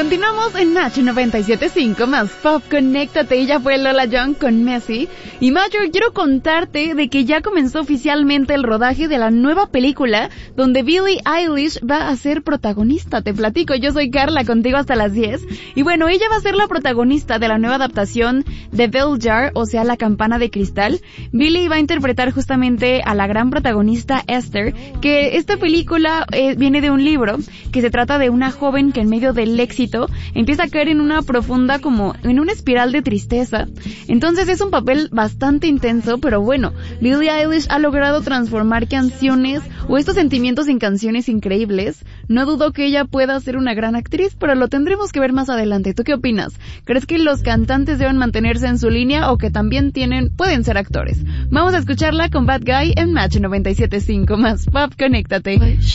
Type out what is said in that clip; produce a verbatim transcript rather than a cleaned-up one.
Continuamos en Nacho noventa y siete punto cinco más Pop, conéctate. Ella fue Lola Young con Messi. Y Major, quiero contarte de que ya comenzó oficialmente el rodaje de la nueva película donde Billie Eilish va a ser protagonista. Te platico, yo soy Carla, contigo hasta las diez. Y bueno, ella va a ser la protagonista de la nueva adaptación de Bell Jar, o sea, La Campana de Cristal. Billie va a interpretar justamente a la gran protagonista Esther, que esta película eh, viene de un libro que se trata de una joven que en medio del éxito empieza a caer en una profunda, como en una espiral de tristeza. Entonces es un papel bastante intenso, pero bueno, Billie Eilish ha logrado transformar canciones o estos sentimientos en canciones increíbles. No dudo que ella pueda ser una gran actriz, pero lo tendremos que ver más adelante. ¿Tú qué opinas? ¿Crees que los cantantes deben mantenerse en su línea o que también tienen, pueden ser actores? Vamos a escucharla con Bad Guy en Match noventa y siete punto cinco más Pop, conéctate.